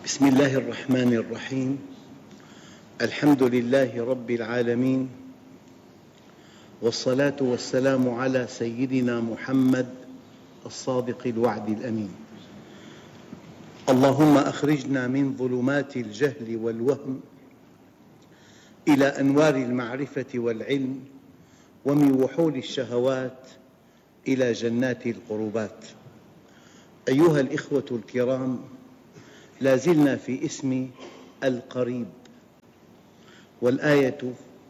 بسم الله الرحمن الرحيم. الحمد لله رب العالمين، والصلاة والسلام على سيدنا محمد الصادق الوعد الأمين. اللهم أخرجنا من ظلمات الجهل والوهم إلى أنوار المعرفة والعلم، ومن وحول الشهوات إلى جنات القربات. أيها الإخوة الكرام، لا زلنا في اسم القريب، والآية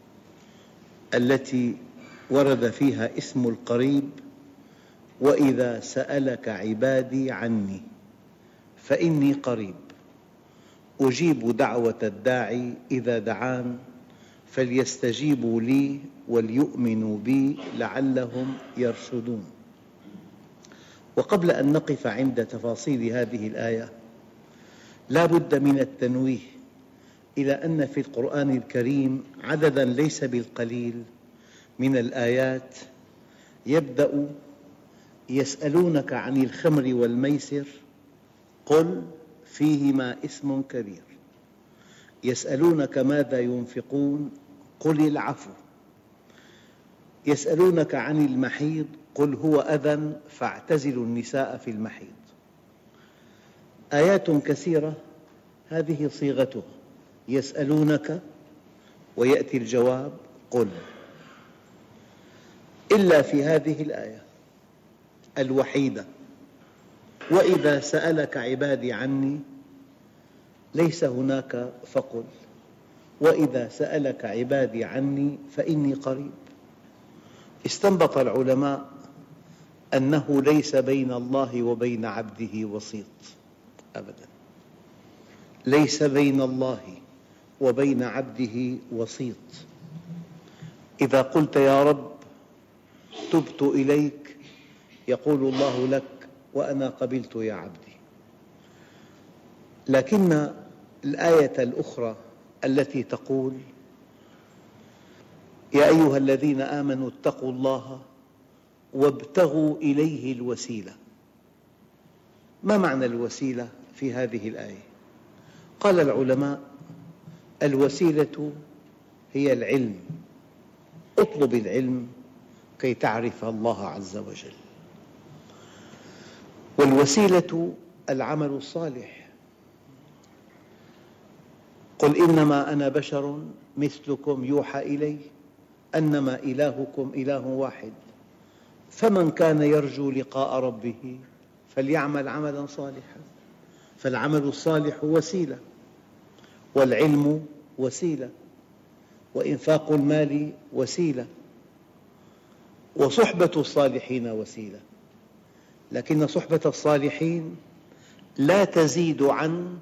التي ورد فيها اسم القريب: وإذا سألك عبادي عني فإني قريب أجيب دعوة الداعي إذا دعان فليستجيبوا لي وليؤمنوا بي لعلهم يرشدون. وقبل أن نقف عند تفاصيل هذه الآية، لا بد من التنويه إلى أن في القرآن الكريم عدداً ليس بالقليل من الآيات يبدأ: يسألونك عن الخمر والميسر قل فيهما إثم كبير، يسألونك ماذا ينفقون قل العفو، يسألونك عن المحيض قل هو أذى فاعتزلوا النساء في المحيض. آيات كثيرة هذه صيغتها: يسألونك ويأتي الجواب قل. إلا في هذه الآية الوحيدة: وإذا سألك عبادي عني، ليس هناك فقل، وإذا سألك عبادي عني فإني قريب. استنبط العلماء أنه ليس بين الله وبين عبده وسيط أبداً، ليس بين الله وبين عبده وسيط. إذا قلت يا رب تبت إليك، يقول الله لك وأنا قبلت يا عبدي. لكن الآية الأخرى التي تقول: يا أيها الذين آمنوا اتقوا الله وابتغوا إليه الوسيلة. ما معنى الوسيلة في هذه الآية؟ قال العلماء: الوسيلة هي العلم، اطلب العلم كي تعرف الله عز وجل. والوسيلة العمل الصالح. قل إنما أنا بشر مثلكم يوحى إلي أنما إلهكم إله واحد فمن كان يرجو لقاء ربه فليعمل عملاً صالحاً. فالعمل الصالح وسيلة، والعلم وسيلة، وإنفاق المال وسيلة، وصحبة الصالحين وسيلة. لكن صحبة الصالحين لا تزيد عن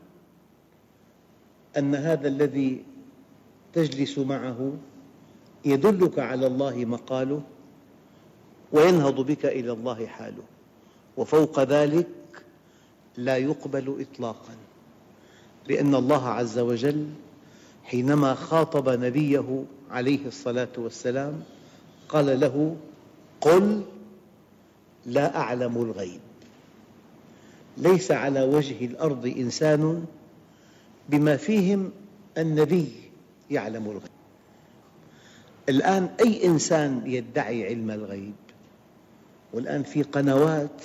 أن هذا الذي تجلس معه يدلك على الله مقاله وينهض بك إلى الله حاله، وفوق ذلك لا يقبل إطلاقاً. لأن الله عز وجل حينما خاطب نبيه عليه الصلاة والسلام قال له: قل لا أعلم الغيب. ليس على وجه الأرض إنسان بما فيهم النبي يعلم الغيب. الآن أي إنسان يدعي علم الغيب، والآن في قنوات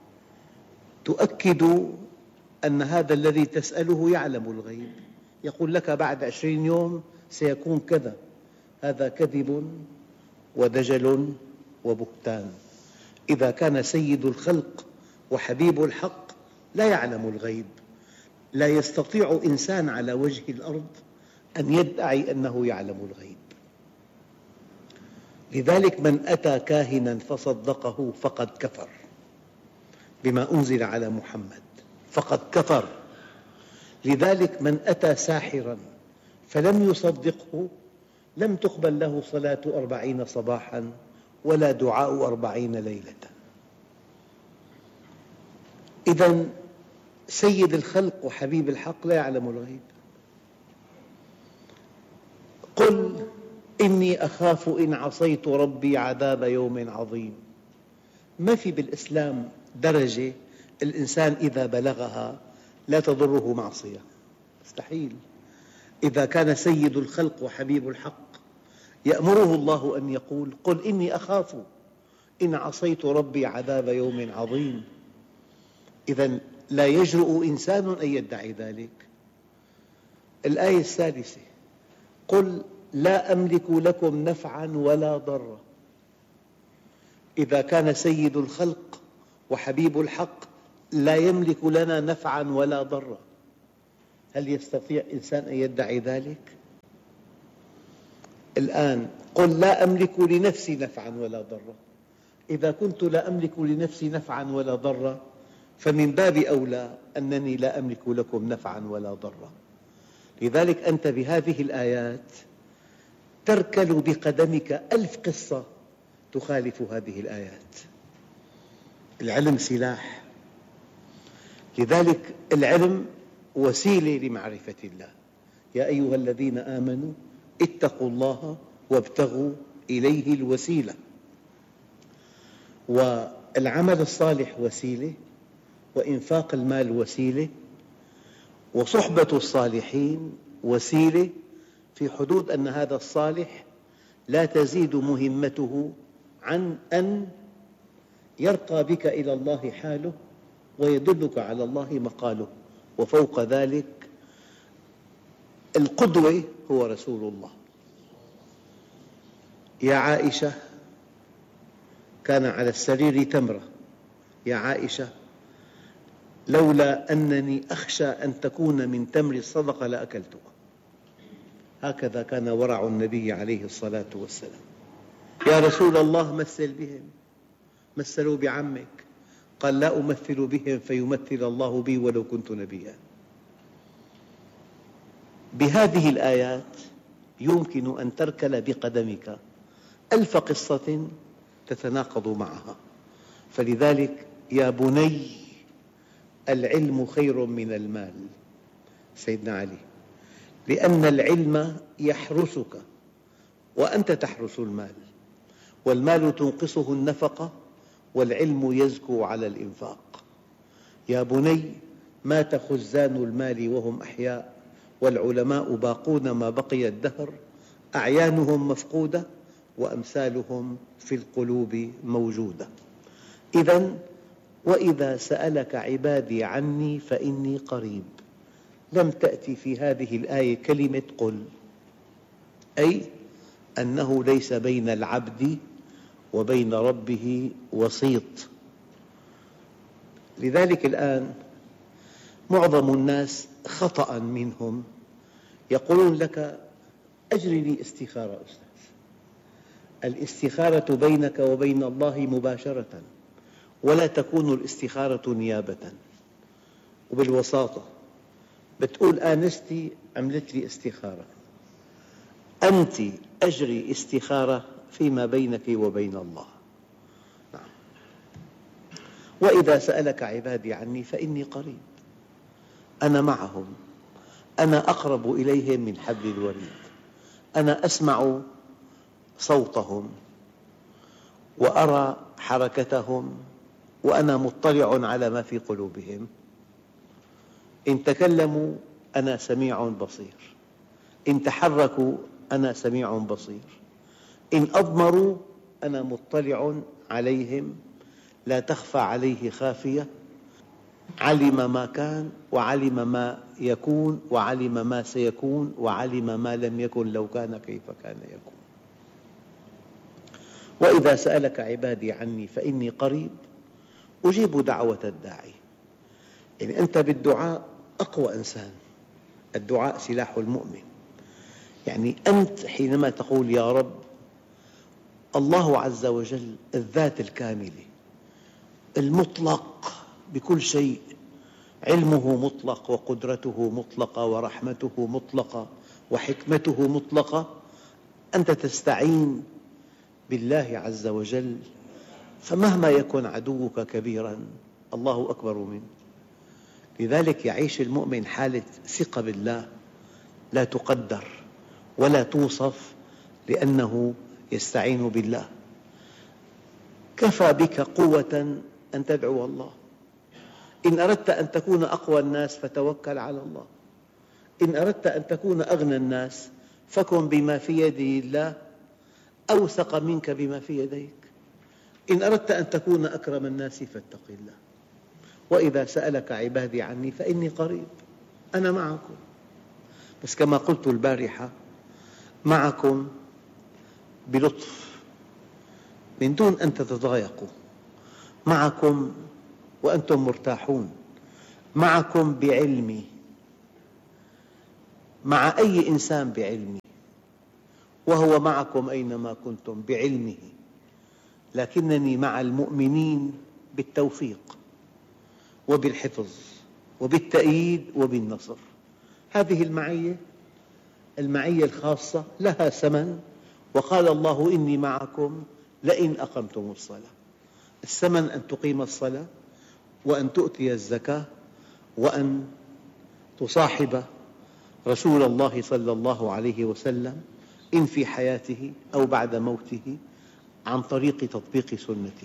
تؤكد أن هذا الذي تسأله يعلم الغيب، يقول لك بعد 20 يوم سيكون كذا. هذا كذب ودجل وبهتان. إذا كان سيد الخلق وحبيب الحق لا يعلم الغيب، لا يستطيع إنسان على وجه الأرض أن يدعي أنه يعلم الغيب. لذلك من أتى كاهناً فصدقه فقد كفر بما أنزل على محمد، فقد كفر. لذلك من أتى ساحراً فلم يصدقه لم تقبل له صلاة 40 صباحاً ولا دعاء 40 ليلة. إذن سيد الخلق وحبيب الحق لا يعلم الغيب. قل إني أخاف إن عصيت ربي عذاب يوم عظيم. ما في بالإسلام درجة الإنسان إذا بلغها لا تضره معصية، مستحيل. إذا كان سيد الخلق وحبيب الحق يأمره الله أن يقول: قل إني أخاف إن عصيت ربي عذاب يوم عظيم. إذن لا يجرؤ إنسان أن يدعي ذلك. الآية الثالثة: قل لا أملك لكم نفعا ولا ضرا. إذا كان سيد الخلق وحبيب الحق لا يملك لنا نفعا ولا ضرا، هل يستطيع إنسان أن يدعي ذلك؟ الآن قل لا أملك لنفسي نفعا ولا ضرا. إذا كنت لا أملك لنفسي نفعا ولا ضرا فمن باب أولى أنني لا أملك لكم نفعا ولا ضرا. لذلك أنت بهذه الآيات تركل بقدمك 1000 قصة تخالف هذه الآيات. العلم سلاح، لذلك العلم وسيلة لمعرفة الله. يا أيها الذين آمنوا اتقوا الله وابتغوا إليه الوسيلة. والعمل الصالح وسيلة، وإنفاق المال وسيلة، وصحبة الصالحين وسيلة، في حدود أن هذا الصالح لا تزيد مهمته عن أن يرقى بك إلى الله حاله ويدلك على الله مقاله. وفوق ذلك القدوة هو رسول الله. يا عائشة، كان على السرير تمرة، يا عائشة لولا أنني أخشى أن تكون من تمر الصدقة لأكلتها. هكذا كان ورع النبي عليه الصلاة والسلام. يا رسول الله مثل بهم. مثلوا بعمك، قال لا أمثل بهم فيمثل الله بي ولو كنت نبيا. بهذه الآيات يمكن أن تركل بقدمك 1000 قصة تتناقض معها. فلذلك يا بني العلم خير من المال، سيدنا علي، لأن العلم يحرسك وأنت تحرس المال، والمال تنقصه النفقة والعلم يزكو على الإنفاق. يا بني مات خزان المال وهم أحياء، والعلماء باقون ما بقي الدهر، أعيانهم مفقودة وأمثالهم في القلوب موجودة. إذن وإذا سألك عبادي عني فإني قريب. لم تأتي في هذه الآية كلمة قل، أي أنه ليس بين العبد وبين ربه وسيط. لذلك الآن معظم الناس خطأ منهم يقولون لك أجري لي استخارة أستاذ. الاستخارة بينك وبين الله مباشرة، ولا تكون الاستخارة نيابة. وبالوساطة بتقول آنستي عملت لي استخارة، أنت أجري استخارة فيما بينك وبين الله. نعم. وإذا سألك عبادي عني فإني قريب، أنا معهم، أنا أقرب إليهم من حبل الوريد، أنا أسمع صوتهم وأرى حركتهم وأنا مطلع على ما في قلوبهم. إن تكلموا أنا سميع بصير، إن تحركوا أنا سميع بصير، إن أضمروا أنا مطلع عليهم، لا تخفى عليه خافية. علم ما كان وعلم ما يكون وعلم ما سيكون وعلم ما لم يكن لو كان كيف كان يكون. وإذا سألك عبادي عني فإني قريب أجيب دعوة الداعي. يعني أنت بالدعاء أقوى إنسان، الدعاء سلاح المؤمن. يعني أنت حينما تقول يا رب، الله عز وجل الذات الكاملة المطلق بكل شيء، علمه مطلق وقدرته مطلقة ورحمته مطلقة وحكمته مطلقة. أنت تستعين بالله عز وجل، فمهما يكن عدوك كبيراً الله أكبر منه. لذلك يعيش المؤمن حالة ثقة بالله لا تقدر ولا توصف، لأنه يستعين بالله. كفى بك قوة أن تدعو الله. إن أردت أن تكون أقوى الناس فتوكل على الله. إن أردت أن تكون أغنى الناس فكن بما في يد الله أوثق منك بما في يديك. إن أردت أن تكون أكرم الناس فاتق الله. وإذا سألك عبادي عني فإني قريب، أنا معكم، بس كما قلت البارحة معكم بلطف من دون أن تتضايقوا، معكم وأنتم مرتاحون، معكم بعلمي، مع أي إنسان بعلمي، وهو معكم أينما كنتم بعلمه، لكنني مع المؤمنين بالتوفيق وبالحفظ وبالتأييد وبالنصر. هذه المعية الخاصة لها ثمن، وقال الله إني معكم لئن أقمتم الصلاة. الثمن أن تقيم الصلاة، وأن تؤتي الزكاة، وأن تصاحب رسول الله صلى الله عليه وسلم إن في حياته أو بعد موته عن طريق تطبيق سنته.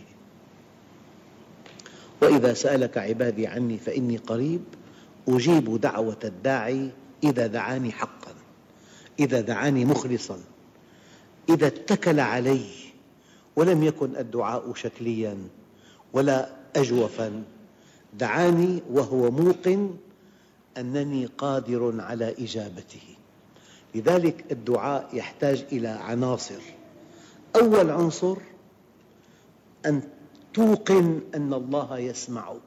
وإذا سألك عبادي عني فإني قريب أجيب دعوة الداعي إذا دعاني حقا، إذا دعاني مخلصا، إذا اتكل علي ولم يكن الدعاء شكليا ولا أجوفا، دعاني وهو موقن أنني قادر على إجابته. لذلك الدعاء يحتاج إلى عناصر. أول عنصر أن توقن أن الله يسمعك،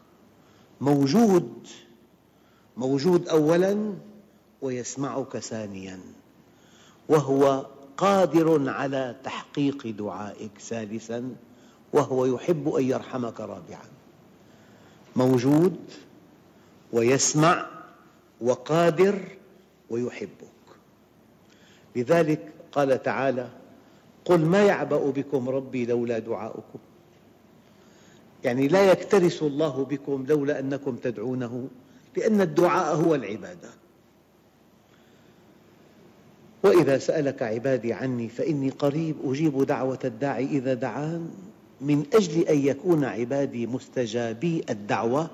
موجود أولاً ويسمعك ثانياً، وهو قادر على تحقيق دعائك ثالثاً، وهو يحب أن يرحمك رابعاً. موجود ويسمع وقادر ويحبك. لذلك قال تعالى: قل ما يعبأ بكم ربي لولا دعاؤكم. يعني لا يكترث الله بكم لولا أنكم تدعونه، لأن الدعاء هو العبادة. وإذا سألك عبادي عني فإني قريب أجيب دعوة الداعي إذا دعان، من أجل أن يكون عبادي مستجابي الدعوة،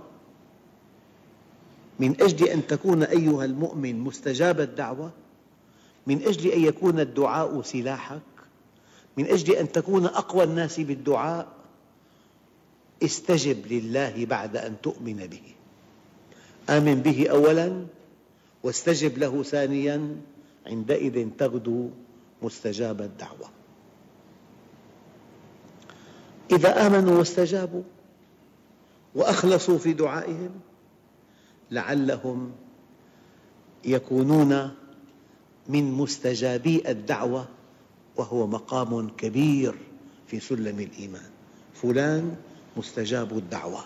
من أجل أن تكون أيها المؤمن مستجاب الدعوة، من أجل أن يكون الدعاء سلاحك، من أجل أن تكون أقوى الناس بالدعاء، استجب لله بعد أن تؤمن به. آمن به أولاً واستجب له ثانياً، عندئذ تغدو مستجاب الدعوة. إذا آمنوا واستجابوا وأخلصوا في دعائهم لعلهم يكونون من مستجابي الدعوة، وهو مقام كبير في سلم الإيمان. فلان مستجاب الدعوة.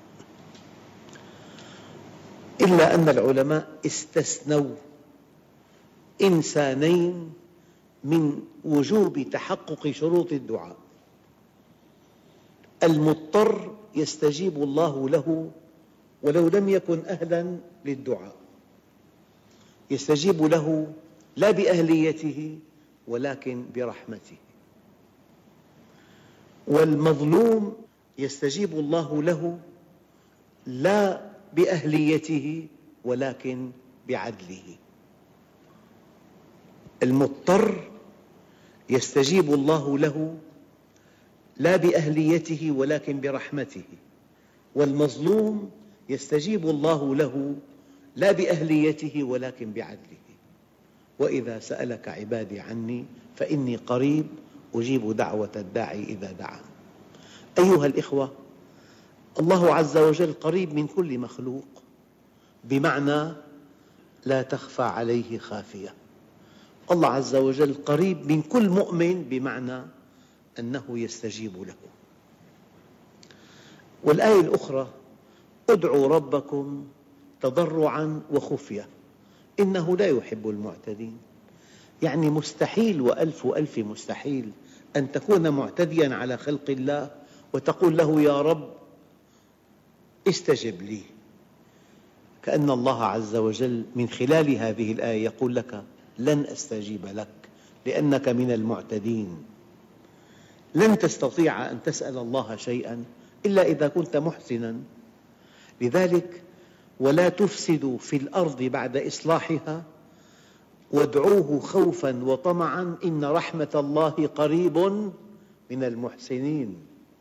إلا أن العلماء استثنوا إنسانين من وجوب تحقق شروط الدعاء: المضطر يستجيب الله له ولو لم يكن أهلاً للدعاء، يستجيب له لا بأهليته ولكن برحمته. والمظلوم يستجيب الله له لا بأهليته ولكن بعدله. المضطر يستجيب الله له لا بأهليته ولكن برحمته، والمظلوم يستجيب الله له لا بأهليته ولكن بعدله. وإذا سألك عبادي عني فإني قريب أجيب دعوة الداعي إذا دعان. أيها الإخوة، الله عز وجل قريب من كل مخلوق، بمعنى لا تخفى عليه خافية. الله عز وجل قريب من كل مؤمن، بمعنى أنه يستجيب له. والآية الأخرى: ادعوا ربكم تضرعاً وخفية إنه لا يحب المعتدين. يعني مستحيل وألف ألف مستحيل أن تكون معتدياً على خلق الله وتقول له: يا رب استجب لي. كأن الله عز وجل من خلال هذه الآية يقول لك: لن أستجيب لك لأنك من المعتدين. لن تستطيع أن تسأل الله شيئاً إلا إذا كنت محسناً، لذلك ولا تفسدوا في الأرض بعد إصلاحها وادعوه خوفا وطمعا إن رحمة الله قريب من المحسنين.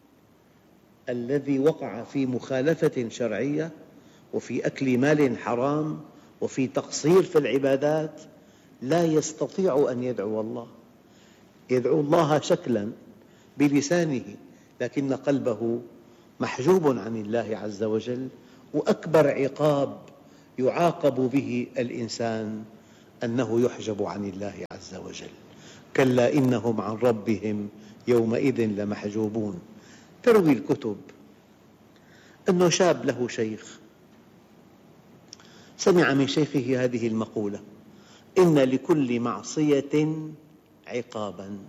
الذي وقع في مخالفة شرعية وفي أكل مال حرام وفي تقصير في العبادات لا يستطيع أن يدعو الله. يدعو الله شكلا بلسانه لكن قلبه محجوب عن الله عز وجل. وأكبر عقاب يعاقب به الإنسان أنه يحجب عن الله عز وجل. كلا إنهم عن ربهم يومئذ لمحجوبون. تروي الكتب أنه شاب له شيخ سمع من شيخه هذه المقولة: إن لكل معصية عقابا.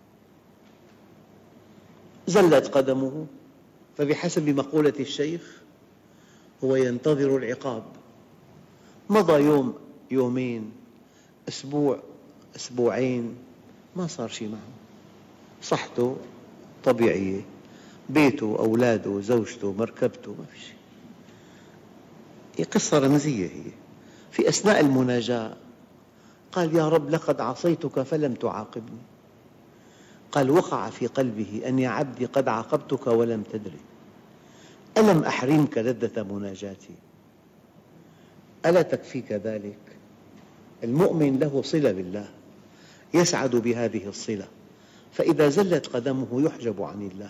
زلت قدمه، فبحسب مقولة الشيخ هو ينتظر العقاب. مضى يوم، يومين، أسبوع، أسبوعين، ما صار شيء معه. صحته طبيعية، بيته، أولاده، زوجته، مركبته، ما في شيء. هي قصة رمزية. هي في أثناء المناجاة قال: يا رب لقد عصيتك فلم تعاقبني. قال: وقع في قلبه أن يا عبدي قد عاقبتك ولم تدري. ألم أحرمك لذة مناجاتي؟ ألا تكفيك ذلك؟ المؤمن له صلة بالله، يسعد بهذه الصلة، فإذا زلت قدمه يحجب عن الله.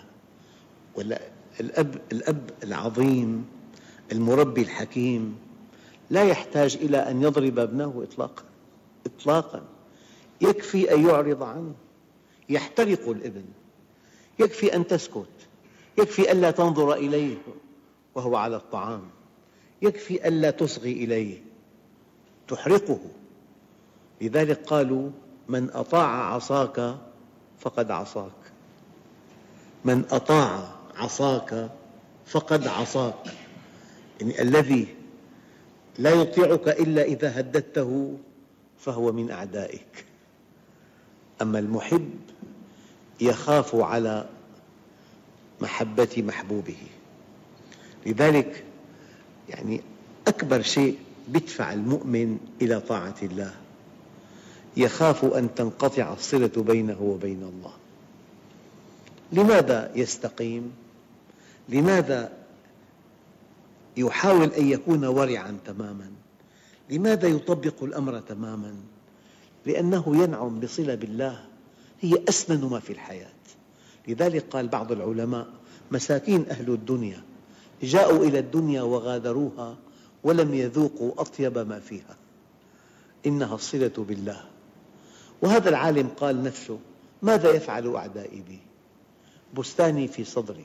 الأب العظيم المربي الحكيم لا يحتاج إلى أن يضرب ابنه إطلاقا. يكفي أن يعرض عنه. يحترق الابن، يكفي أن تسكت، يكفي ألا تنظر إليه وهو على الطعام، يكفي ألا تصغي إليه، تحرقه. لذلك قالوا: من أطاع عصاك فقد عصاك. من أطاع عصاك فقد عصاك. يعني الذي لا يطيعك إلا إذا هددته فهو من أعدائك. أما المحب يخاف على محبة محبوبه. لذلك يعني أكبر شيء يدفع المؤمن إلى طاعة الله، يخاف أن تنقطع الصلة بينه وبين الله. لماذا يستقيم؟ لماذا يحاول أن يكون ورعاً تماماً؟ لماذا يطبق الأمر تماماً؟ لأنه ينعم بصلة بالله، هي أثمن ما في الحياة. لذلك قال بعض العلماء: مساكين أهل الدنيا جاءوا إلى الدنيا وغادروها ولم يذوقوا أطيب ما فيها، إنها الصلة بالله. وهذا العالم قال نفسه: ماذا يفعل أعدائي بي؟ بستاني في صدري،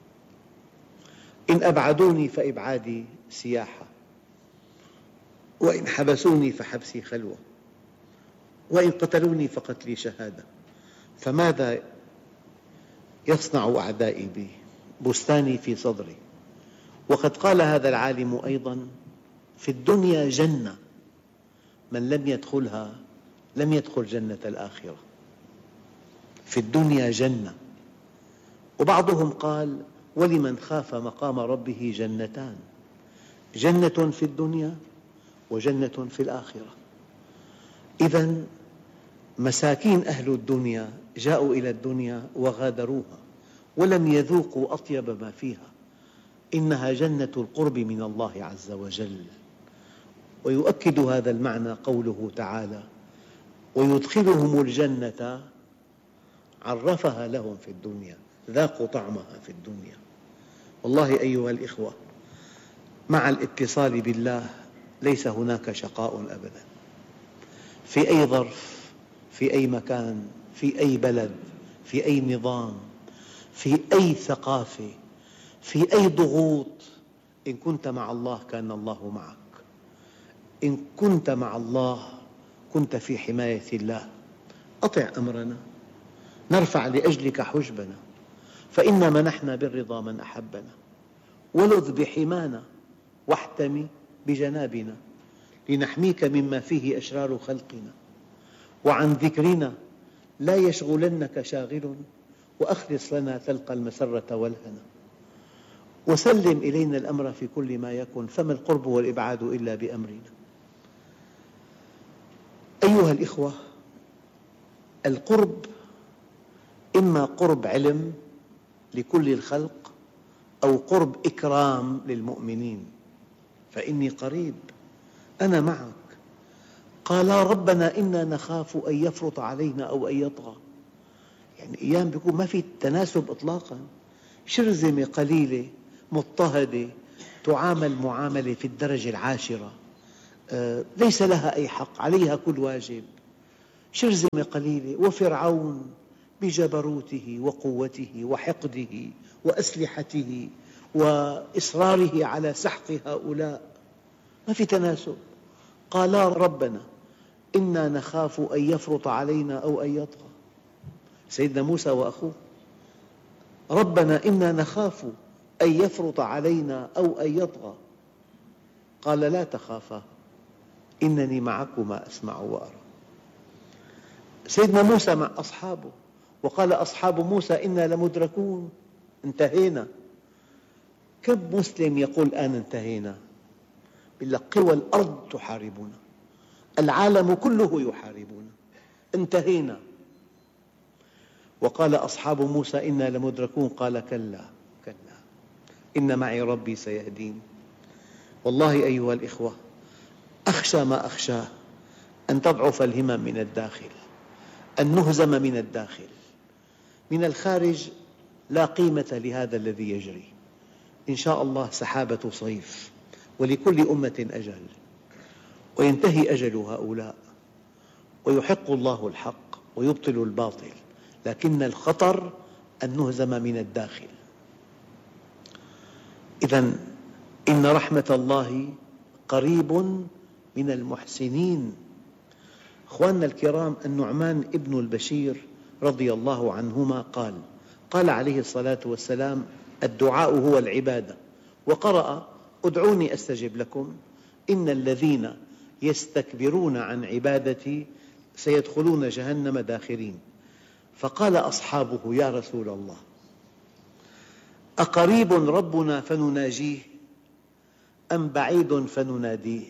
إن أبعدوني فإبعادي سياحة، وإن حبسوني فحبسي خلوة، وإن قتلوني فقتلي شهادة، فماذا يصنع أعدائي بي؟ بستاني في صدري. وقد قال هذا العالم أيضاً: في الدنيا جنة، من لم يدخلها لم يدخل جنة الآخرة. في الدنيا جنة. وبعضهم قال: ولمن خاف مقام ربه جنتان، جنة في الدنيا وجنة في الآخرة. إذن مساكين أهل الدنيا جاءوا إلى الدنيا وغادروها ولم يذوقوا أطيب ما فيها، إنها جنة القرب من الله عز وجل. ويؤكد هذا المعنى قوله تعالى: ويدخلهم الجنة عرفها لهم في الدنيا، ذاقوا طعمها في الدنيا. والله أيها الإخوة، مع الاتصال بالله ليس هناك شقاء أبدا. في أي ظرف، في أي مكان، في أي بلد، في أي نظام، في أي ثقافة، في أي ضغوط، إن كنت مع الله كان الله معك. إن كنت مع الله كنت في حماية الله. أطع أمرنا، نرفع لأجلك حجبنا، فإنا منحنا بالرضا من أحبنا، ولذ بحمانا واحتمي بجنابنا، لنحميك مما فيه أشرار خلقنا، وعن ذكرنا لا يشغلنك شاغل، وأخلص لنا تلقى المسرة والهنا. وسلم إلينا الأمر في كل ما يكن، فما القرب والإبعاد إلا بأمرنا. أيها الإخوة، القرب إما قرب علم لكل الخلق أو قرب إكرام للمؤمنين، فإني قريب، أنا معك. قالا ربنا إنا نخاف أن يفرط علينا أو أن يطغى. يعني أيام بيكون ما في تناسب إطلاقاً، شرذمة قليلة مضطهدة تعامل معاملة في الدرجة العاشرة، ليس لها أي حق، عليها كل واجب. شرذمة قليلة، وفرعون بجبروته وقوته وحقده وأسلحته وإصراره على سحق هؤلاء، ما في تناسب. قالا ربنا إنا نخاف أن يفرط علينا أو أن يطغى. سيدنا موسى وأخوه، ربنا إنا نخاف أن يفرط علينا أو أن يطغى. قال لا تخافا إنني معكما أسمع وأرى. سيدنا موسى مع أصحابه، وقال أصحاب موسى إنا لمدركون، انتهينا. كم مسلم يقول الآن انتهينا؟ يقول لك قوى الأرض تحاربنا، العالم كله يحاربنا، انتهينا. وقال أصحاب موسى إنا لمدركون، قال كلا كلا إن معي ربي سيهدين. والله أيها الإخوة، أخشى ما أخشاه أن تضعف الهمم من الداخل، أن نهزم من الداخل. من الخارج لا قيمة لهذا الذي يجري. إن شاء الله سحابة صيف، ولكل أمة أجل، وينتهي أجل هؤلاء، ويحق الله الحق ويبطل الباطل، لكن الخطر أن نهزم من الداخل. إذن إن رحمة الله قريب من المحسنين. أخواننا الكرام، النعمان ابن البشير رضي الله عنهما قال عليه الصلاة والسلام: الدعاء هو العبادة. وقرأ: ادعوني أستجب لكم إن الذين يستكبرون عن عبادتي سيدخلون جهنم داخرين. فقال أصحابه: يا رسول الله، أقريب ربنا فنناجيه أم بعيد فنناديه؟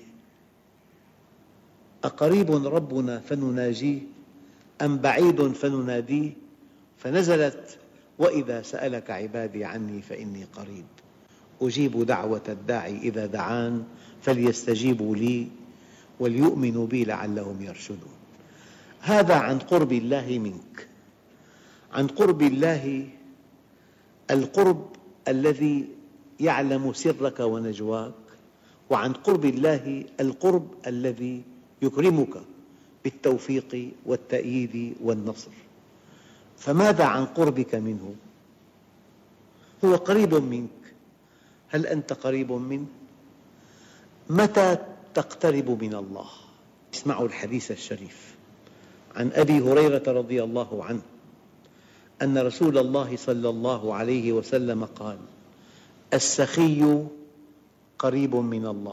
أقريب ربنا فنناجيه أم بعيد فنناديه؟ فنزلت: وإذا سألك عبادي عني فإني قريب أجيب دعوة الداعي إذا دعان فليستجيبوا لي وليؤمنوا بي لعلهم يرشدون. هذا عن قرب الله منك، عن قرب الله، القرب الذي يعلم سرك ونجواك، وعن قرب الله القرب الذي يكرمك بالتوفيق والتأييد والنصر. فماذا عن قربك منه؟ هو قريب منك، هل أنت قريب منه؟ متى تقترب من الله؟ اسمعوا الحديث الشريف عن أبي هريرة رضي الله عنه أن رسول الله صلى الله عليه وسلم قال: السخي قريب من الله،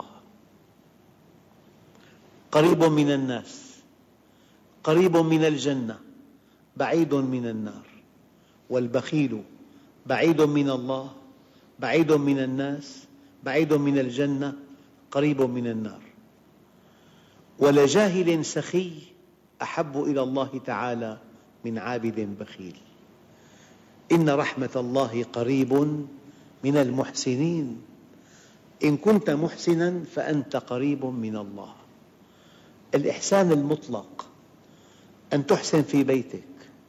قريب من الناس، قريب من الجنة، بعيد من النار. والبخيل بعيد من الله، بعيد من الناس، بعيد من الجنة، قريب من النار. ولجاهل سخي أحب إلى الله تعالى من عابد بخيل. إن رحمة الله قريب من المحسنين. إن كنت محسناً فأنت قريب من الله. الإحسان المطلق أن تحسن في بيتك.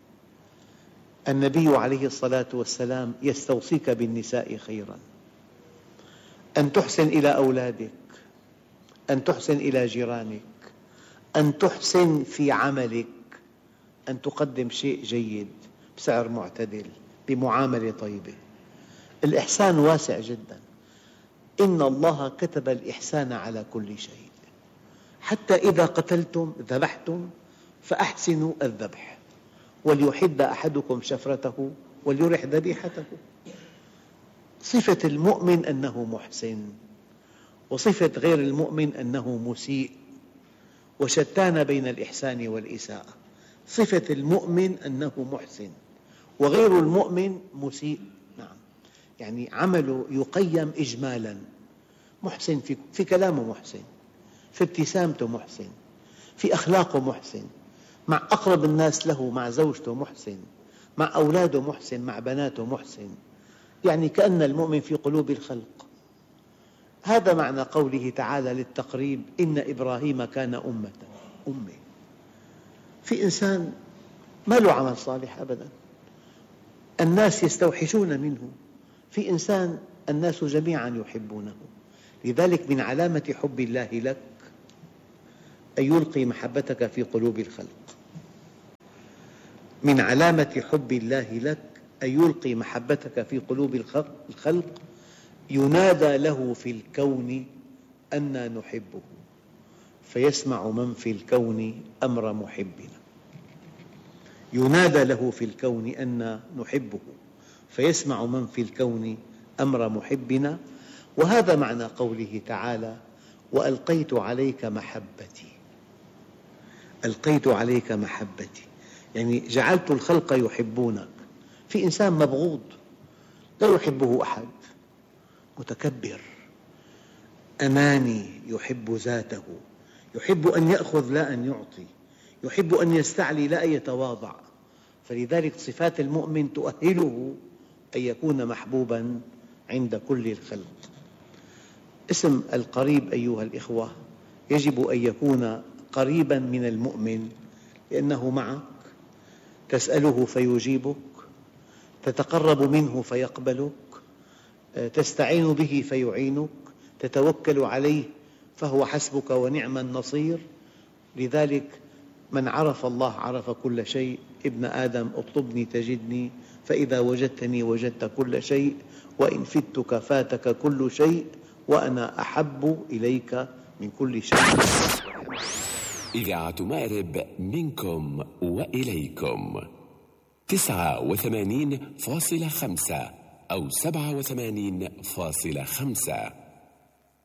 النبي عليه الصلاة والسلام يستوصيك بالنساء خيراً. أن تحسن إلى أولادك، أن تحسن إلى جيرانك، أن تحسن في عملك، أن تقدم شيء جيد بسعر معتدل بمعاملة طيبة. الإحسان واسع جداً. إن الله كتب الإحسان على كل شيء، حتى إذا قتلتم ذبحتم فأحسنوا الذبح، وليحد أحدكم شفرته وليرح ذبيحته. صفة المؤمن أنه محسن، وصفة غير المؤمن أنه مسيء، وشتان بين الإحسان والإساءة. صفة المؤمن أنه محسن، وغير المؤمن مسيء. نعم، يعني عمله يقيم إجمالا، محسن في كلامه، محسن في ابتسامته، محسن في أخلاقه، محسن مع أقرب الناس له، مع زوجته محسن، مع أولاده محسن، مع بناته محسن، يعني كأن المؤمن في قلوب الخلق. هذا معنى قوله تعالى للتقريب: إن إبراهيم كان أمة. في إنسان ما له عمل صالح أبدا، الناس يستوحشون منه، في إنسان الناس جميعا يحبونه. لذلك من علامة حب الله لك أن يلقي محبتك في قلوب الخلق. من علامة حب الله لك أن يلقي محبتك في قلوب الخلق. ينادى له في الكون أنا نحبه، فيسمع من في الكون أمر محبنا. ينادى له في الكون أنا نحبه، فيسمع من في الكون أمر محبنا. وهذا معنى قوله تعالى: وألقيت عليك محبتي. ألقيت عليك محبتي، يعني جعلت الخلق يحبونك. في إنسان مبغوض لا يحبه أحد، متكبر، أناني، يحب ذاته، يحب أن يأخذ لا أن يعطي، يحب أن يستعلي لا أن يتواضع. فلذلك صفات المؤمن تؤهله أن يكون محبوبا عند كل الخلق. اسم القريب أيها الإخوة يجب أن يكون قريبا من المؤمن، لأنه معك، تسأله فيجيبك، تتقرب منه فيقبلك، تستعين به فيعينك، تتوكل عليه فهو حسبك ونعم النصير. لذلك من عرف الله عرف كل شيء. ابن آدم اطلبني تجدني، فإذا وجدتني وجدت كل شيء، وإن فتك فاتك كل شيء، وأنا أحب إليك من كل شيء. إذاعة مأرب منكم وإليكم 89.5 أو 87.5.